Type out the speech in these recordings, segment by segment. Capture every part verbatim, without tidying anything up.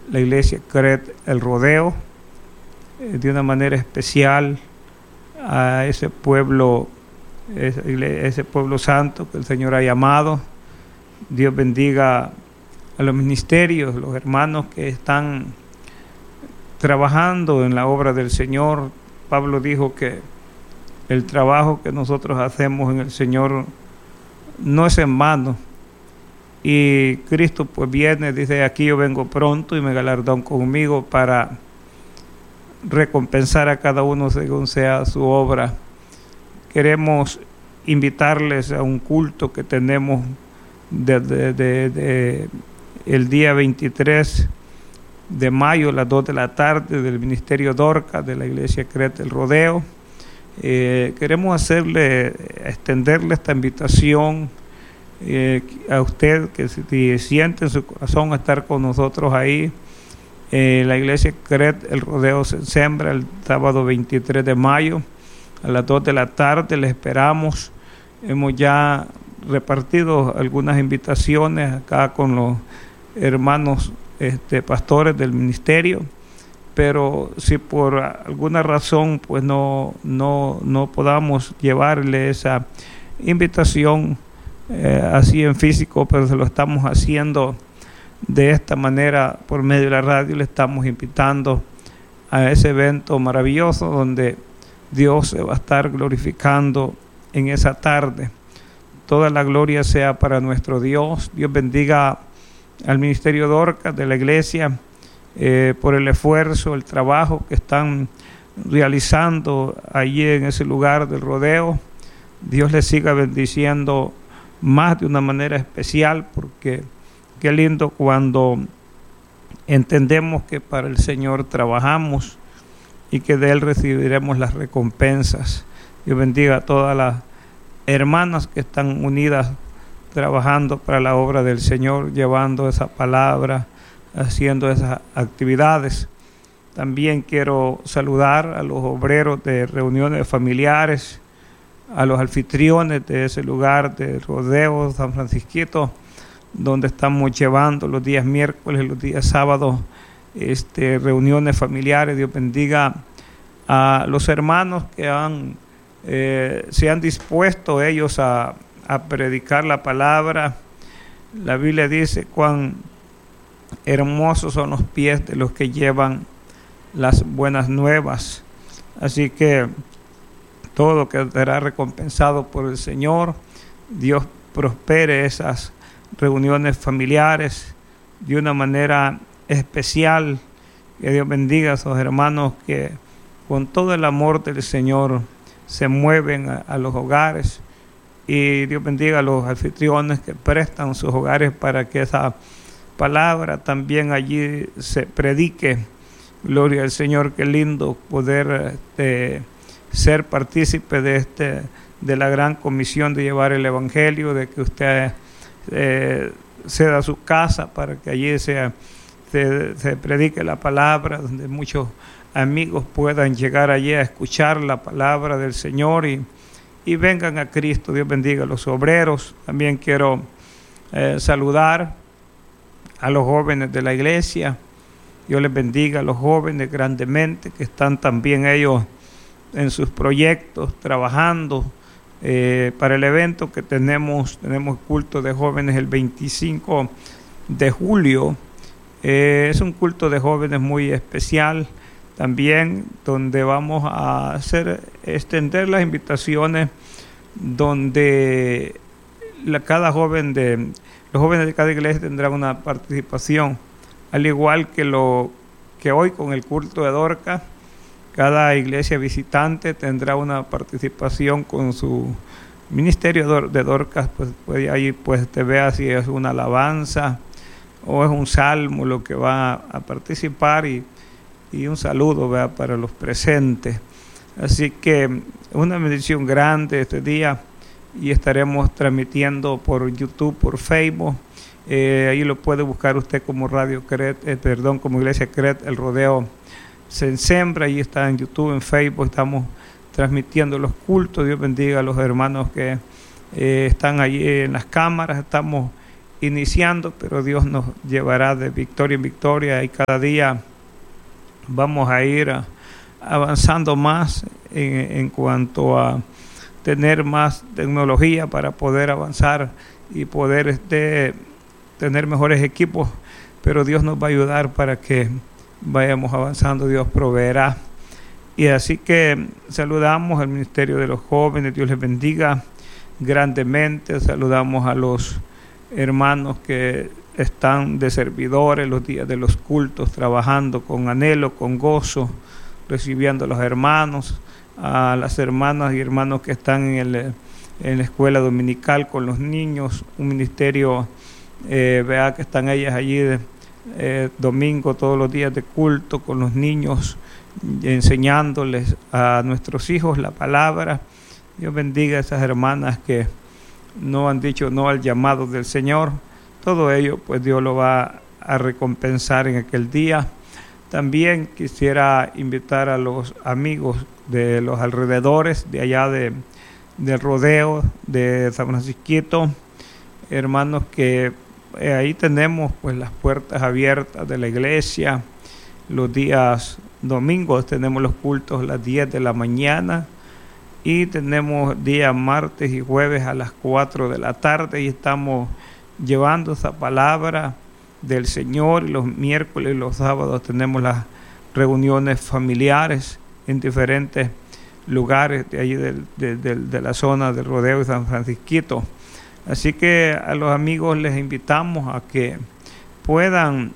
la iglesia Cret El Rodeo, eh, de una manera especial a ese pueblo, ese, ese pueblo santo que el Señor ha llamado. Dios bendiga a los ministerios, los hermanos que están trabajando en la obra del Señor. Pablo dijo que el trabajo que nosotros hacemos en el Señor no es en vano. Y Cristo pues viene, dice, aquí yo vengo pronto y me galardón conmigo para recompensar a cada uno según sea su obra. Queremos invitarles a un culto que tenemos desde de, de, de el día veintitrés de mayo a las dos de la tarde del Ministerio Dorcas de la iglesia Cret El Rodeo. Eh, queremos hacerle, extenderle esta invitación eh, a usted que si siente en su corazón estar con nosotros ahí. Eh, la iglesia Cret El Rodeo se sembra el sábado veintitrés de mayo a las dos de la tarde. Le esperamos. Hemos ya repartido algunas invitaciones acá con los hermanos este, pastores del ministerio, pero si por alguna razón pues no, no, no podamos llevarle esa invitación eh, así en físico, pero se lo estamos haciendo de esta manera por medio de la radio. Le estamos invitando a ese evento maravilloso donde Dios se va a estar glorificando en esa tarde. Toda la gloria sea para nuestro Dios. Dios bendiga al Ministerio Dorcas de la iglesia eh, por el esfuerzo, el trabajo que están realizando allí en ese lugar del rodeo. Dios les siga bendiciendo más de una manera especial, porque qué lindo cuando entendemos que para el Señor trabajamos y que de Él recibiremos las recompensas. Dios bendiga a todas las hermanas que están unidas trabajando para la obra del Señor, llevando esa palabra, haciendo esas actividades. También quiero saludar a los obreros de reuniones familiares, a los anfitriones de ese lugar de rodeo San Francisquito, donde estamos llevando los días miércoles y los días sábados este, reuniones familiares. Dios bendiga a los hermanos que han eh, se han dispuesto ellos a a predicar la palabra. La Biblia dice cuán hermosos son los pies de los que llevan las buenas nuevas. Así que todo lo que será recompensado por el Señor. Dios prospere esas reuniones familiares de una manera especial. Que Dios bendiga a esos hermanos que con todo el amor del Señor se mueven a, a los hogares. Y Dios bendiga a los anfitriones que prestan sus hogares para que esa palabra también allí se predique. Gloria al Señor, qué lindo poder este, ser partícipe de este de la gran comisión de llevar el Evangelio, de que usted eh, ceda su casa para que allí se, se, se predique la palabra, donde muchos amigos puedan llegar allí a escuchar la palabra del Señor y y vengan a Cristo. Dios bendiga a los obreros. También quiero eh, saludar a los jóvenes de la iglesia. Dios les bendiga a los jóvenes grandemente, que están también ellos en sus proyectos trabajando eh, para el evento que tenemos. Tenemos culto de jóvenes el veinticinco de julio. Eh, es un culto de jóvenes muy especial también, donde vamos a hacer extender las invitaciones, donde la, cada joven de los jóvenes de cada iglesia tendrán una participación, al igual que lo que hoy con el culto de Dorcas, cada iglesia visitante tendrá una participación con su ministerio de Dorcas. Pues, pues ahí pues te vea si es una alabanza o es un salmo lo que va a participar, y y un saludo, ¿verdad?, para los presentes. Así que una bendición grande este día, y estaremos transmitiendo por YouTube, por Facebook. Eh, ahí lo puede buscar usted como Radio Cret, eh, perdón, como Iglesia Cret El Rodeo se sembra. Ahí está en YouTube, en Facebook, estamos transmitiendo los cultos. Dios bendiga a los hermanos que eh, están ahí en las cámaras. Estamos iniciando, pero Dios nos llevará de victoria en victoria y cada día vamos a ir a, avanzando más en, en cuanto a tener más tecnología para poder avanzar y poder este, tener mejores equipos, pero Dios nos va a ayudar para que vayamos avanzando, Dios proveerá. Y así que saludamos al Ministerio de los Jóvenes, Dios les bendiga grandemente, saludamos a los hermanos que están de servidores los días de los cultos, trabajando con anhelo, con gozo, recibiendo a los hermanos, a las hermanas y hermanos que están en, el, en la escuela dominical con los niños, un ministerio, eh, vea que están ellas allí de, eh, domingo, todos los días de culto con los niños, enseñándoles a nuestros hijos la palabra. Dios bendiga a esas hermanas que no han dicho no al llamado del Señor. Todo ello, pues Dios lo va a recompensar en aquel día. También quisiera invitar a los amigos de los alrededores, de allá de, del rodeo de San Francisquito, hermanos, que eh, ahí tenemos pues las puertas abiertas de la iglesia. Los días domingos tenemos los cultos a las diez de la mañana y tenemos días martes y jueves a las cuatro de la tarde y estamos llevando esa palabra del Señor. Y los miércoles y los sábados tenemos las reuniones familiares en diferentes lugares de allí de, de, de, de la zona del rodeo de San Francisquito. Así que a los amigos les invitamos a que puedan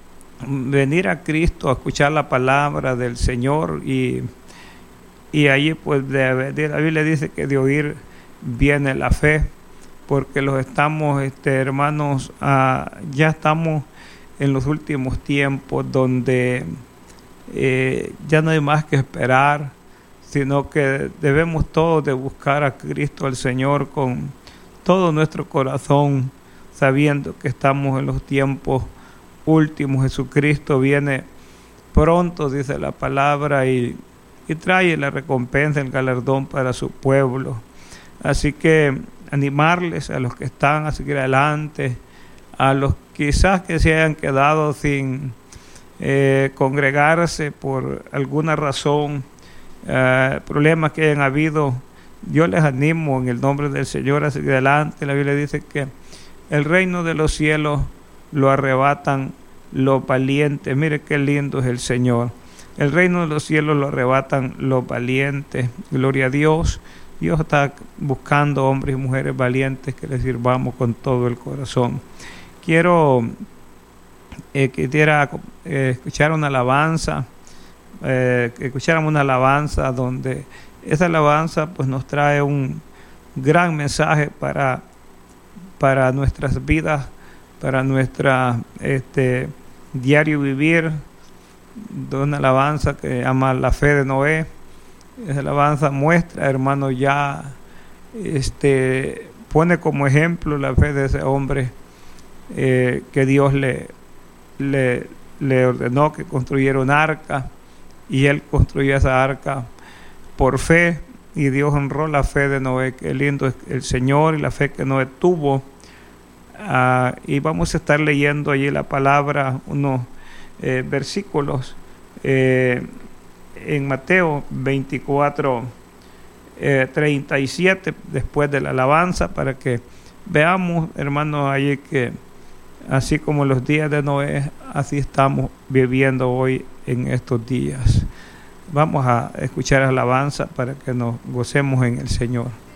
venir a Cristo a escuchar la palabra del Señor y, y allí pues de, de, la Biblia dice que de oír viene la fe, porque los estamos, este, hermanos, uh, ya estamos en los últimos tiempos donde eh, ya no hay más que esperar, sino que debemos todos de buscar a Cristo, al Señor, con todo nuestro corazón, sabiendo que estamos en los tiempos últimos. Jesucristo viene pronto, dice la palabra, y, y trae la recompensa, el galardón para su pueblo. Así que animarles a los que están a seguir adelante, a los quizás que se hayan quedado sin eh, congregarse por alguna razón, eh, problemas que hayan habido, yo les animo en el nombre del Señor a seguir adelante. La Biblia dice que el reino de los cielos lo arrebatan los valientes. Mire qué lindo es el Señor. El reino de los cielos lo arrebatan los valientes. Gloria a Dios. Dios está buscando hombres y mujeres valientes que le sirvamos con todo el corazón. Quiero eh, quisiera eh, escuchar una alabanza, eh, que escucháramos una alabanza donde esa alabanza pues nos trae un gran mensaje para, para nuestras vidas, para nuestra este, diario vivir, de una alabanza que se llama La Fe de Noé. Esa alabanza muestra, hermano, ya este, pone como ejemplo la fe de ese hombre eh, que Dios le, le, le ordenó que construyera un arca, y él construyó esa arca por fe, y Dios honró la fe de Noé. Qué lindo es el Señor y la fe que Noé tuvo. Uh, y vamos a estar leyendo allí la palabra, unos eh, versículos eh, en Mateo veinticuatro, eh, treinta y siete, después de la alabanza, para que veamos, hermanos, allí que así como los días de Noé, así estamos viviendo hoy en estos días. Vamos a escuchar alabanza para que nos gocemos en el Señor.